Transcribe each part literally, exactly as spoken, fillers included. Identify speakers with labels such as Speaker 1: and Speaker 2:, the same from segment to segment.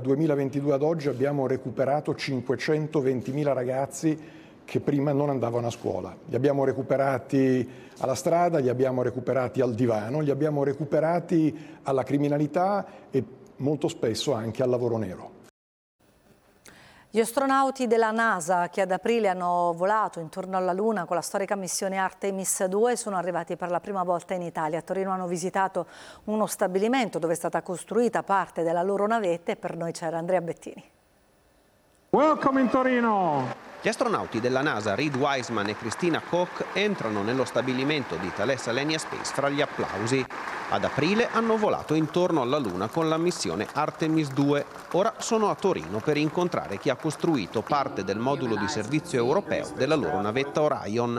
Speaker 1: duemilaventidue ad oggi abbiamo recuperato cinquecentoventimila ragazzi che prima non andavano a scuola. Li abbiamo recuperati alla strada, li abbiamo recuperati al divano, li abbiamo recuperati alla criminalità e molto spesso anche al lavoro nero.
Speaker 2: Gli astronauti della NASA che ad aprile hanno volato intorno alla Luna con la storica missione Artemis due sono arrivati per la prima volta in Italia. A Torino hanno visitato uno stabilimento dove è stata costruita parte della loro navetta e per noi c'era Andrea Bettini.
Speaker 3: Welcome in Torino!
Speaker 4: Gli astronauti della NASA Reid Wiseman e Christina Koch entrano nello stabilimento di Thales Alenia Space fra gli applausi. Ad aprile hanno volato intorno alla Luna con la missione Artemis due. Ora sono a Torino per incontrare chi ha costruito parte del modulo di servizio europeo della loro navetta Orion.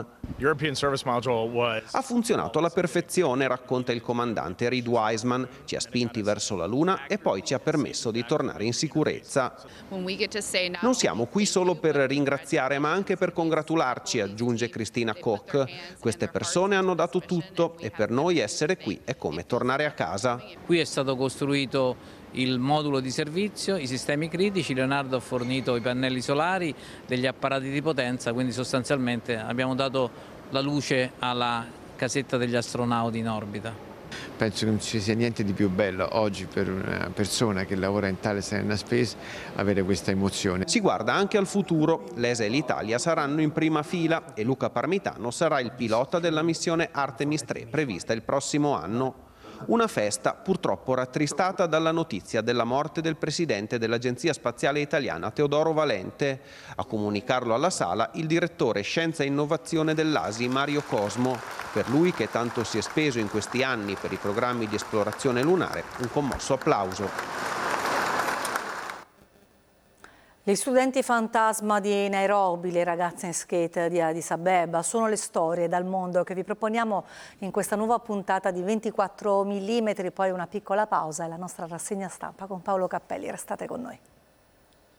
Speaker 4: Ha funzionato alla perfezione, racconta il comandante Reid Wiseman. Ci ha spinti verso la Luna e poi ci ha permesso di tornare in sicurezza. Non siamo qui solo per ringraziare, ma anche per congratularci, aggiunge Christina Koch. Queste persone hanno dato tutto e per noi essere qui è come tornare a casa.
Speaker 5: Qui è stato costruito il modulo di servizio, i sistemi critici, Leonardo ha fornito i pannelli solari, degli apparati di potenza, quindi sostanzialmente abbiamo dato la luce alla casetta degli astronauti in orbita.
Speaker 6: Penso che non ci sia niente di più bello oggi per una persona che lavora in Thales Alenia Space avere questa emozione.
Speaker 4: Si guarda anche al futuro. L'E S A e l'Italia saranno in prima fila e Luca Parmitano sarà il pilota della missione Artemis tre prevista il prossimo anno. Una festa purtroppo rattristata dalla notizia della morte del presidente dell'Agenzia Spaziale Italiana Teodoro Valente. A comunicarlo alla sala il direttore Scienza e Innovazione dell'A S I Mario Cosmo. Per lui, che tanto si è speso in questi anni per i programmi di esplorazione lunare, un commosso applauso.
Speaker 2: Gli studenti fantasma di Nairobi, le ragazze in skate di Addis Abeba, sono le storie dal mondo che vi proponiamo in questa nuova puntata di ventiquattro millimetri, poi una piccola pausa e la nostra rassegna stampa con Paolo Cappelli. Restate con noi.